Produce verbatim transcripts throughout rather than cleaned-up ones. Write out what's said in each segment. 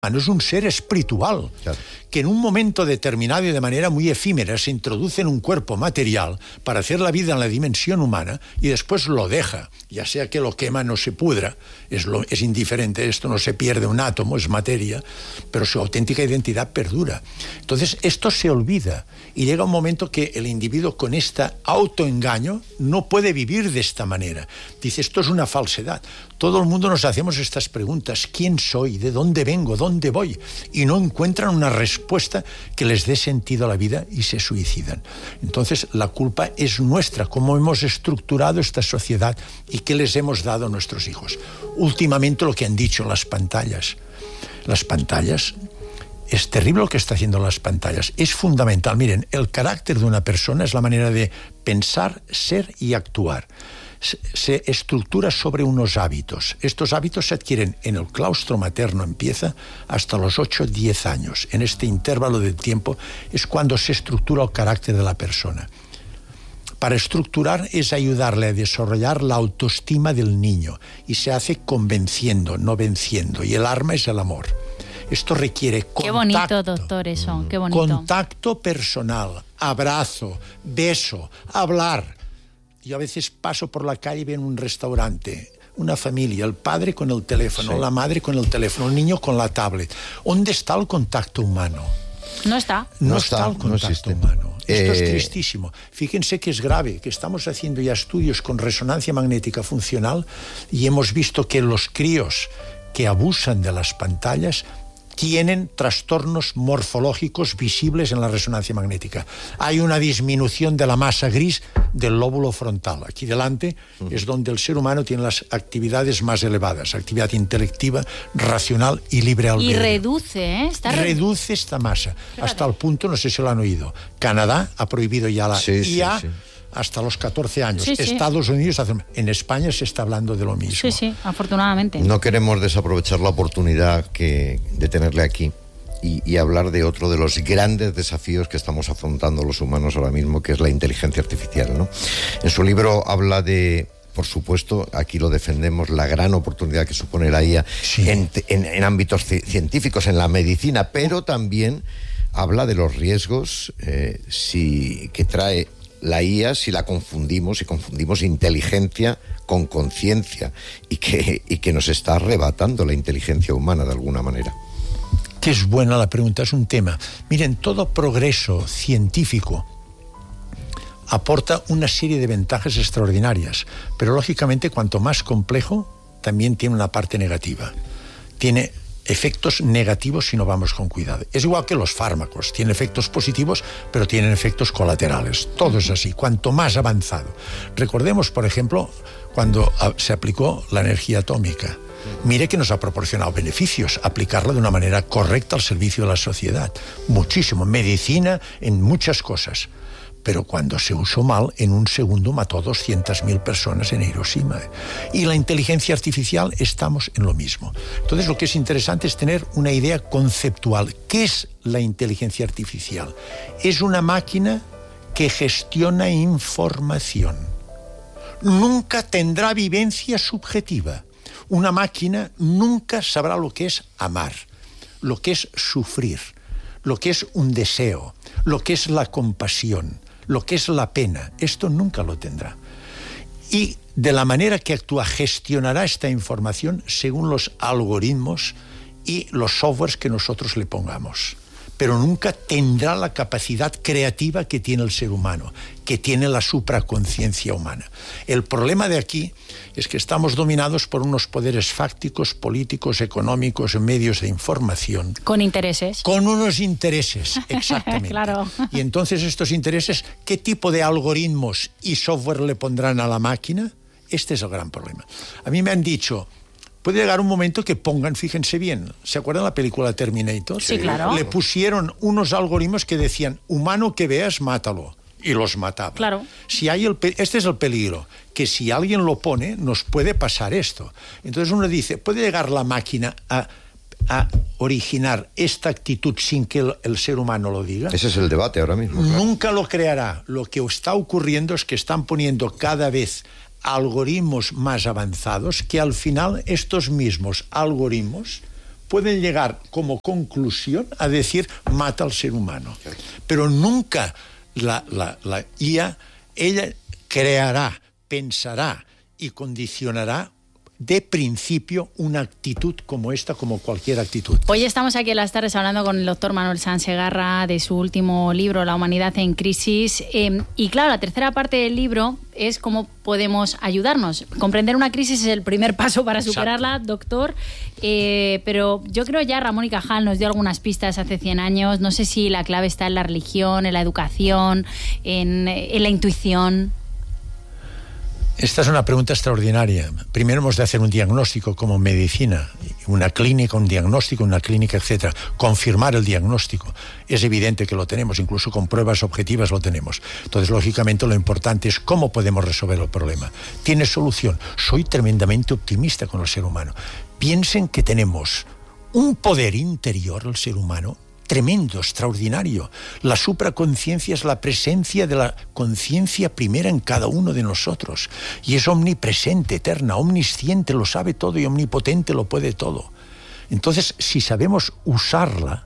es un ser espiritual, claro, que en un momento determinado y de manera muy efímera se introduce en un cuerpo material para hacer la vida en la dimensión humana y después lo deja, ya sea que lo quema, no se pudra, es, lo, es indiferente, esto no se pierde un átomo, es materia, pero su auténtica identidad perdura. Entonces esto se olvida y llega un momento que el individuo con este autoengaño no puede vivir de esta manera. Dice, esto es una falsedad. Todo el mundo nos hacemos estas preguntas: ¿quién soy? ¿De dónde vengo? ¿Dónde voy? Y no encuentran una respuesta que les dé sentido a la vida y se suicidan. Entonces, la culpa es nuestra, cómo hemos estructurado esta sociedad y qué les hemos dado a nuestros hijos. Últimamente, lo que han dicho las pantallas. Las pantallas, es terrible lo que está haciendo las pantallas. Es fundamental. Miren, el carácter de una persona es la manera de pensar, ser y actuar. Se estructura sobre unos hábitos. Estos hábitos se adquieren en el claustro materno, empieza hasta los ocho o diez años. En este intervalo de tiempo es cuando se estructura el carácter de la persona. Para estructurar es ayudarle a desarrollar la autoestima del niño y se hace convenciendo, no venciendo. Y el arma es el amor. Esto requiere contacto. Qué bonito, doctor, eso. Qué bonito. Contacto personal, abrazo, beso, hablar. Yo a veces paso por la calle y veo en un restaurante una familia, el padre con el teléfono, sí, la madre con el teléfono, el niño con la tablet. ¿Dónde está el contacto humano? No está. No, no está, está el contacto no humano. Esto eh... es tristísimo. Fíjense que es grave, que estamos haciendo ya estudios con resonancia magnética funcional y hemos visto que los críos que abusan de las pantallas tienen trastornos morfológicos visibles en la resonancia magnética. Hay una disminución de la masa gris del lóbulo frontal. Aquí delante uh-huh. es donde el ser humano tiene las actividades más elevadas, actividad intelectiva, racional y libre albedrío. Y reduce, ¿eh? Está reduce esta masa. Fíjate. Hasta el punto, no sé si lo han oído, Canadá ha prohibido ya la sí, I A sí, sí. hasta los catorce años. Sí, sí. Estados Unidos, en España se está hablando de lo mismo. Sí, sí, afortunadamente. No queremos desaprovechar la oportunidad que, de tenerle aquí y, y hablar de otro de los grandes desafíos que estamos afrontando los humanos ahora mismo, que es la inteligencia artificial, ¿no? En su libro habla de, por supuesto, aquí lo defendemos, la gran oportunidad que supone la I A sí. en, en, en ámbitos científicos, en la medicina, pero también habla de los riesgos eh, si, que trae la I A si la confundimos, si confundimos inteligencia con conciencia y que, y que nos está arrebatando la inteligencia humana de alguna manera. Que es buena la pregunta, es un tema. Miren, todo progreso científico aporta una serie de ventajas extraordinarias, pero lógicamente cuanto más complejo, también tiene una parte negativa. Tiene efectos negativos si no vamos con cuidado. Es igual que los fármacos, tienen efectos positivos, pero tienen efectos colaterales. Todo es así, cuanto más avanzado. Recordemos, por ejemplo, cuando se aplicó la energía atómica. Mire que nos ha proporcionado beneficios, aplicarla de una manera correcta al servicio de la sociedad. Muchísimo, medicina, en muchas cosas. Pero cuando se usó mal, en un segundo mató a doscientas mil personas en Hiroshima. Y la inteligencia artificial estamos en lo mismo. Entonces, lo que es interesante es tener una idea conceptual. ¿Qué es la inteligencia artificial? Es una máquina que gestiona información. Nunca tendrá vivencia subjetiva. Una máquina nunca sabrá lo que es amar, lo que es sufrir, lo que es un deseo, lo que es la compasión, lo que es la pena. Esto nunca lo tendrá. Y de la manera que actúa, gestionará esta información según los algoritmos y los softwares que nosotros le pongamos. Pero nunca tendrá la capacidad creativa que tiene el ser humano, que tiene la supraconciencia humana. El problema de aquí es que estamos dominados por unos poderes fácticos, políticos, económicos, medios de información. Con intereses. Con unos intereses, exactamente. Claro. Y entonces estos intereses, ¿qué tipo de algoritmos y software le pondrán a la máquina? Este es el gran problema. A mí me han dicho... Puede llegar un momento que pongan, fíjense bien, ¿se acuerdan la película Terminator? Sí, claro. Le pusieron unos algoritmos que decían, humano que veas, mátalo. Y los mataba. Claro. Si hay el, este es el peligro, que si alguien lo pone, nos puede pasar esto. Entonces uno dice, ¿puede llegar la máquina a, a originar esta actitud sin que el, el ser humano lo diga? Ese es el debate ahora mismo. Claro. Nunca lo creará. Lo que está ocurriendo es que están poniendo cada vez algoritmos más avanzados que al final estos mismos algoritmos pueden llegar como conclusión a decir mata al ser humano. Pero nunca la, la, la I A, ella creará, pensará y condicionará de principio una actitud como esta, como cualquier actitud. Hoy estamos aquí en las tardes hablando con el doctor Manuel Sanz Segarra de su último libro, La humanidad en crisis. Eh, y claro, la tercera parte del libro es cómo podemos ayudarnos. Comprender una crisis es el primer paso para superarla, Exacto. doctor. Eh, pero yo creo ya Ramón y Cajal nos dio algunas pistas hace cien años. No sé si la clave está en la religión, en la educación, en, en la intuición. Esta es una pregunta extraordinaria. Primero hemos de hacer un diagnóstico como medicina, una clínica, un diagnóstico, una clínica, etcétera. Confirmar el diagnóstico. Es evidente que lo tenemos, incluso con pruebas objetivas lo tenemos. Entonces, lógicamente, lo importante es cómo podemos resolver el problema. ¿Tiene solución? Soy tremendamente optimista con el ser humano. Piensen que tenemos un poder interior, el ser humano, tremendo, extraordinario. La supraconciencia es la presencia de la conciencia primera en cada uno de nosotros. Y es omnipresente, eterna, omnisciente, lo sabe todo y omnipotente, lo puede todo. Entonces, si sabemos usarla,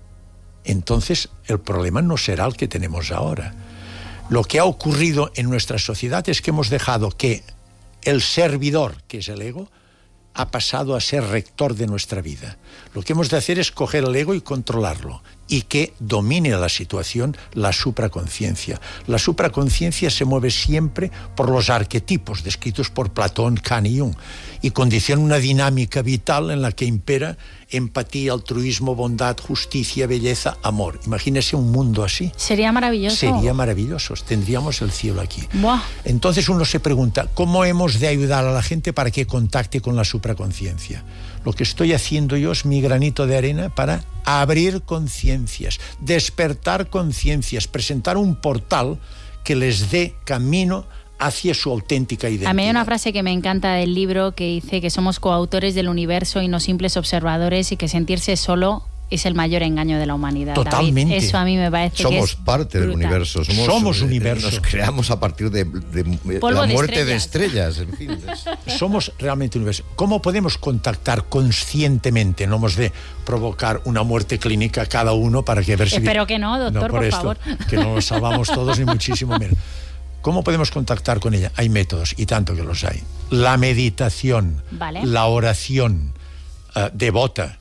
entonces el problema no será el que tenemos ahora. Lo que ha ocurrido en nuestra sociedad es que hemos dejado que el servidor, que es el ego, ha pasado a ser rector de nuestra vida. Lo que hemos de hacer es coger el ego y controlarlo, y que domine la situación la supraconciencia. La supraconciencia se mueve siempre por los arquetipos descritos por Platón, Kant y Jung, y condiciona una dinámica vital en la que impera empatía, altruismo, bondad, justicia, belleza, amor. Imagínese un mundo así. Sería maravilloso. Sería maravilloso. Tendríamos el cielo aquí. Buah. Entonces uno se pregunta, ¿cómo hemos de ayudar a la gente para que contacte con la supraconciencia? Lo que estoy haciendo yo es mi granito de arena para abrir conciencias, despertar conciencias, presentar un portal que les dé camino hacia su auténtica identidad. A mí hay una frase que me encanta del libro que dice que somos coautores del universo y no simples observadores, y que sentirse solo es el mayor engaño de la humanidad. Totalmente. David, eso a mí me parece somos que es parte brutal. del universo. Somos, somos eh, universo. Nos creamos a partir de, de, de Polvo la de muerte estrellas. de estrellas. En fin, es... Somos realmente universo. ¿Cómo podemos contactar conscientemente? No hemos de provocar una muerte clínica a cada uno para que ver si... Espero que no, doctor, no, por, por esto, favor. Que no nos salvamos todos, ni muchísimo menos. ¿Cómo podemos contactar con ella? Hay métodos, y tanto que los hay. La meditación, vale. La oración uh, devota.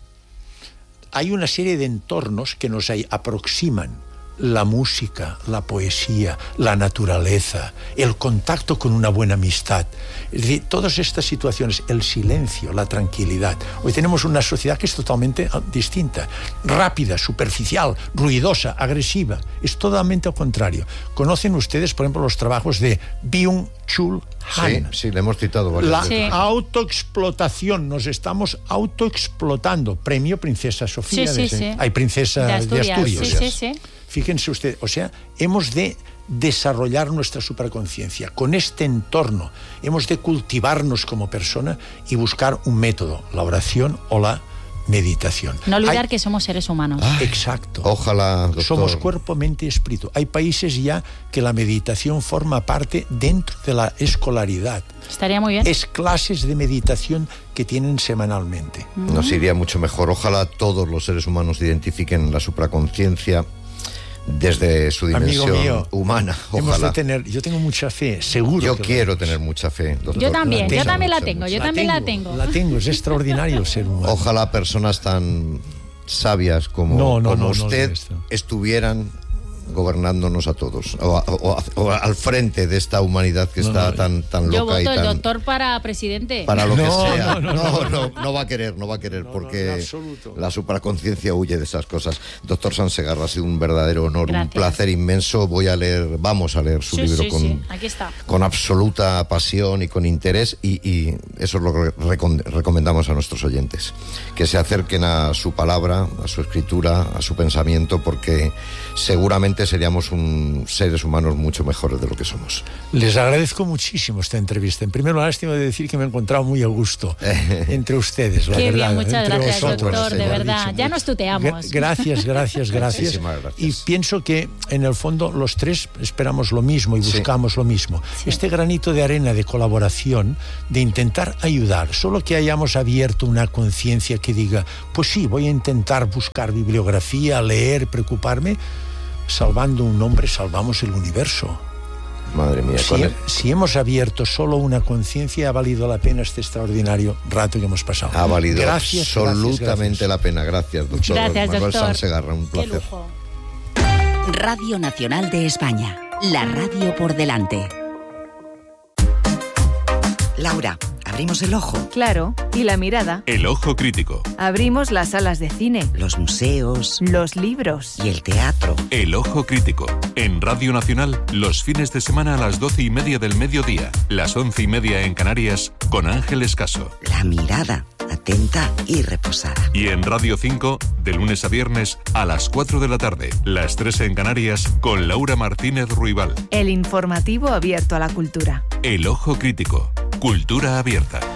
Hay una serie de entornos que nos hay, aproximan la música, la poesía, la naturaleza, el contacto con una buena amistad. Es decir, todas estas situaciones, el silencio, la tranquilidad. Hoy tenemos una sociedad que es totalmente distinta, rápida, superficial, ruidosa, agresiva. Es totalmente al contrario. ¿Conocen ustedes, por ejemplo, los trabajos de Byung-Chul Han? Sí, sí, le hemos citado varias La veces. Sí. autoexplotación, nos estamos autoexplotando. Premio Princesa Sofía. Sí, sí, de, sí. Hay Princesa de Asturias. de Asturias. Sí, sí, sí. Fíjense ustedes, o sea, hemos de desarrollar nuestra supraconciencia. Con este entorno hemos de cultivarnos como persona y buscar un método, la oración o la meditación. No olvidar Hay... que somos seres humanos. Ay, Exacto. Ojalá, doctor. Somos cuerpo, mente y espíritu. Hay países ya que la meditación forma parte dentro de la escolaridad. Estaría muy bien. Es clases de meditación que tienen semanalmente. Nos iría mucho mejor. Ojalá todos los seres humanos identifiquen la supraconciencia desde su dimensión Amigo mío, humana. Hemos Ojalá. de tener, yo tengo mucha fe, seguro. Yo que quiero lo tener mucha fe, doctor. Yo también, yo Mucha, también la mucha, tengo, mucha. yo también la tengo. La tengo, es extraordinario el ser humano. Ojalá personas tan sabias como, No, no, como no, no, usted no, esto. estuvieran gobernándonos a todos, o, a- o a- o al frente de esta humanidad que No, está no, tan, tan Yo loca y voto el tan... doctor para presidente. Para lo que No, sea. no, no, No, no, no, no va a querer, no va a querer, No, no, porque en absoluto. la supraconciencia huye de esas cosas. Doctor Sanz Segarra, ha sido un verdadero honor, Gracias. un placer inmenso. Voy a leer, vamos a leer su Sí, libro sí, con, sí, aquí está. con absoluta pasión y con interés, y, y eso es lo que recom- recomendamos a nuestros oyentes, que se acerquen a su palabra, a su escritura, a su pensamiento, porque seguramente seguramente seríamos un, seres humanos mucho mejores de lo que somos. Les agradezco muchísimo esta entrevista. En primer lugar, lástima de decir que me he encontrado muy a gusto entre ustedes, la Qué verdad. bien, muchas entre gracias, vosotros, doctor, de lo he verdad. dicho Ya mucho. nos tuteamos. Gracias, gracias, gracias. gracias. Y pienso que en el fondo los tres esperamos lo mismo y buscamos sí. lo mismo. Sí. Este granito de arena de colaboración, de intentar ayudar, solo que hayamos abierto una conciencia que diga, pues sí, voy a intentar buscar bibliografía, leer, preocuparme, salvando un hombre salvamos el universo. Madre mía, si, el... si hemos abierto solo una conciencia, ha valido la pena este extraordinario rato que hemos pasado. Ha valido gracias, absolutamente gracias, gracias. la pena. Gracias, doctor Gracias, Manuel doctor. Sanz Segarra, un placer. Qué lujo. Radio Nacional de España, la radio por delante. Laura, ¿abrimos el ojo? Claro, y la mirada. El ojo crítico. Abrimos las salas de cine. Los museos. Los libros. Y el teatro. El ojo crítico. En Radio Nacional, los fines de semana a las doce y media del mediodía, las once y media en Canarias, con Ángeles Caso. La mirada, atenta y reposada. Y en Radio cinco, de lunes a viernes, a las cuatro de la tarde, las tres en Canarias, con Laura Martínez Ruibal. El informativo abierto a la cultura. El ojo crítico. Cultura abierta.